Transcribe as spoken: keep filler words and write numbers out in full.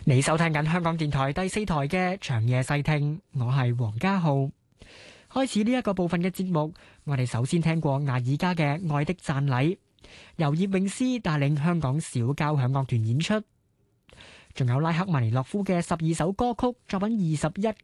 你收聽緊香港電台第四台嘅長夜細聽，我係黃家浩。開始呢一個部分嘅節目，我哋首先聽過艾爾加嘅《愛的讚禮》，由葉詠詩帶領香港小交響樂團演出。仲有拉克曼尼諾夫嘅十二首歌曲，作品二十一